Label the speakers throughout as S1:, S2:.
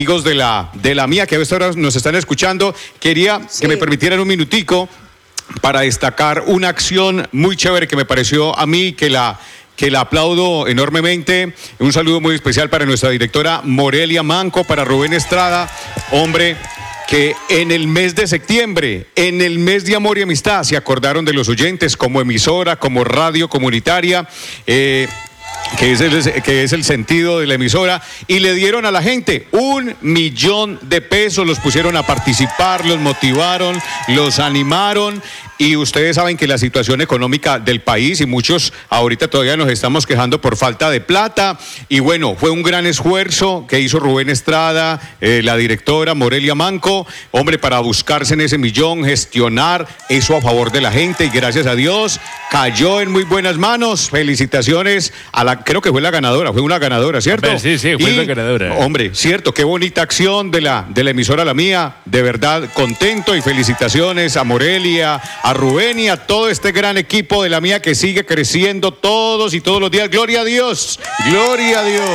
S1: Amigos de la mía que a esta hora nos están escuchando, quería que me permitieran un minutico para destacar una acción muy chévere que me pareció a mí, que la aplaudo enormemente. Un saludo muy especial para nuestra directora Morelia Manco, para Rubén Estrada, hombre, que en el mes de septiembre, en el mes de amor y amistad, se acordaron de los oyentes como emisora, como radio comunitaria, que es el sentido de la emisora, y le dieron a la gente 1 millón de pesos, los pusieron a participar, los motivaron, los animaron. Y ustedes saben que la situación económica del país, y muchos ahorita todavía nos estamos quejando por falta de plata, y bueno, fue un gran esfuerzo que hizo Rubén Estrada, la directora Morelia Manco, hombre, para buscarse en ese millón, gestionar eso a favor de la gente, y gracias a Dios cayó en muy buenas manos. Felicitaciones a creo que fue la ganadora, fue una ganadora, ¿cierto?
S2: Ver, sí, fue la ganadora.
S1: Hombre, cierto, qué bonita acción de la emisora La Mía, de verdad contento, y felicitaciones a Morelia, a Rubén y a todo este gran equipo de La Mía que sigue creciendo todos y todos los días. ¡Gloria a Dios! ¡Gloria a Dios!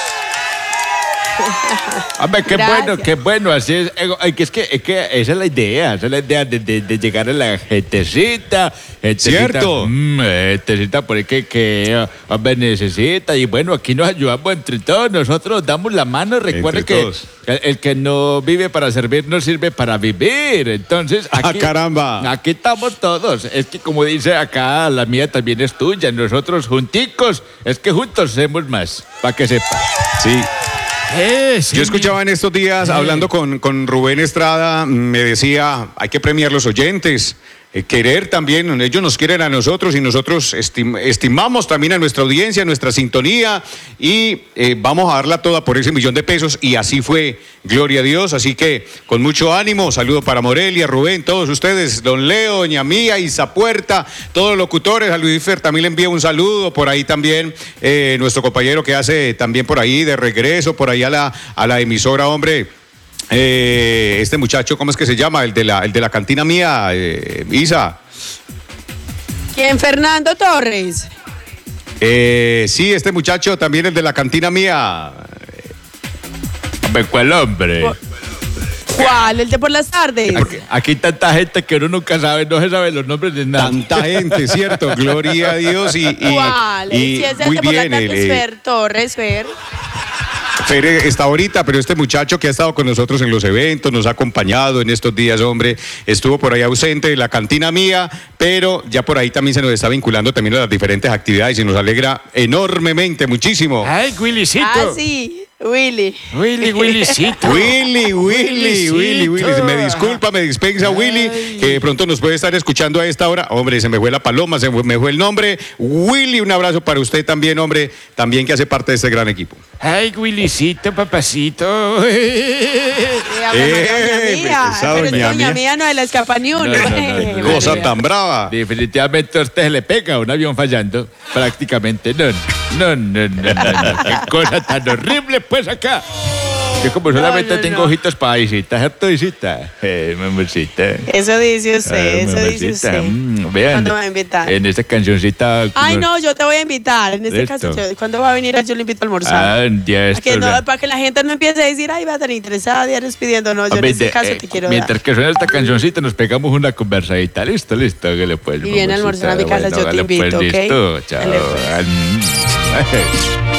S2: Hombre, qué bueno, así es. Es que esa es la idea de llegar a la gentecita.
S1: Cierto.
S2: Gentecita por ahí que hombre, necesita. Y bueno, aquí nos ayudamos entre todos, nosotros damos la mano. Recuerde que el que no vive para servir no sirve para vivir. Entonces, aquí,
S1: caramba,
S2: aquí estamos todos. Es que como dice acá, La Mía también es tuya. Nosotros junticos, es que juntos hacemos más, para que sepa.
S1: Sí.
S2: Sí,
S1: yo escuchaba en estos días, hablando con Rubén Estrada, me decía, hay que premiar los oyentes, querer también, ellos nos quieren a nosotros y nosotros estimamos también a nuestra audiencia, a nuestra sintonía, y vamos a darla toda por ese 1 millón de pesos, y así fue, gloria a Dios. Así que con mucho ánimo, saludo para Morelia, Rubén, todos ustedes, don Leo, doña Mía, Isa Puerta, todos los locutores. A Luis Fer también le envío un saludo, por ahí también nuestro compañero que hace también por ahí de regreso, por ahí a la emisora, hombre. Este muchacho, ¿cómo es que se llama? El de la cantina mía, Isa.
S3: ¿Quién? Fernando Torres.
S1: Sí, este muchacho también, el de la cantina mía.
S2: ¿Cuál hombre?
S3: ¿Cuál? ¿El de por las tardes?
S2: Aquí hay tanta gente que uno nunca sabe, no se sabe los nombres de nada.
S1: Tanta gente, ¿cierto? Gloria a Dios.
S3: ¿Cuál? Si es el
S1: muy
S3: de por las
S1: bien,
S3: tardes, Fer Torres, Fer.
S1: Fer está ahorita, pero este muchacho que ha estado con nosotros en los eventos, nos ha acompañado en estos días, hombre, estuvo por ahí ausente de la cantina mía, pero ya por ahí también se nos está vinculando también a las diferentes actividades y nos alegra enormemente, muchísimo.
S2: Ay, Willycito.
S3: Ah, sí, Willycito.
S1: Willy. Me disculpa, me dispensa, Willy, que de pronto nos puede estar escuchando a esta hora. Hombre, se me fue la paloma, me fue el nombre. Willy, un abrazo para usted también, hombre, también que hace parte de este gran equipo.
S2: Ay, Willycito, papacito.
S3: Pero doña Mía no se la escapa ni uno.
S1: No. Cosa tan brava.
S2: Definitivamente a usted se le pega un avión fallando, prácticamente. No. Qué cosa tan horrible, pues, acá. Yo como solamente tengo ojitos para visitas, ¿cierto, visita? Mamacita.
S3: Eso dice usted,
S2: Vean,
S3: ¿cuándo me va a invitar?
S2: En esta cancioncita...
S3: Ay, no, yo te voy a invitar. En este caso, ¿cuándo va a venir? Yo le invito a almorzar. Para que la gente no empiece a decir, ay, va tan interesada, ya despidiendo. No, yo en este caso te quiero
S2: mientras
S3: dar.
S2: que suena esta cancioncita, nos pegamos una conversadita. Listo, que le puedes.
S3: Y viene a almorzar a mi casa, yo te invito,
S2: pues,
S3: ¿ok?
S2: Listo, chao.